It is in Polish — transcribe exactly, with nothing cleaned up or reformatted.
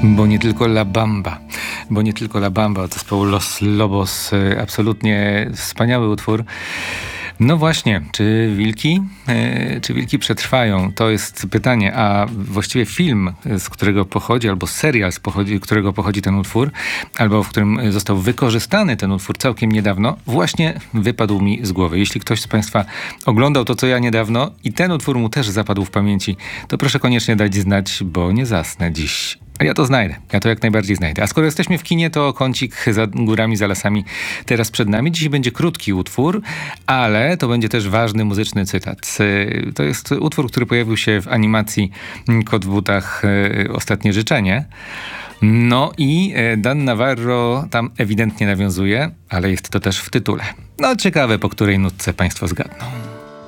Bo nie tylko La Bamba, bo nie tylko La Bamba od zespołu Los Lobos, absolutnie wspaniały utwór. No właśnie, czy wilki, yy, czy wilki przetrwają? To jest pytanie, a właściwie film, z którego pochodzi, albo serial, z pochodzi, którego pochodzi ten utwór, albo w którym został wykorzystany ten utwór całkiem niedawno, właśnie wypadł mi z głowy. Jeśli ktoś z Państwa oglądał to, co ja niedawno i ten utwór mu też zapadł w pamięci, to proszę koniecznie dać znać, bo nie zasnę dziś. A ja to znajdę. Ja to jak najbardziej znajdę. A skoro jesteśmy w kinie, to kącik za górami, za lasami teraz przed nami. Dziś będzie krótki utwór, ale to będzie też ważny muzyczny cytat. To jest utwór, który pojawił się w animacji Kot w butach Ostatnie życzenie. No i Dan Navarro tam ewidentnie nawiązuje, ale jest to też w tytule. No ciekawe, po której nutce Państwo zgadną.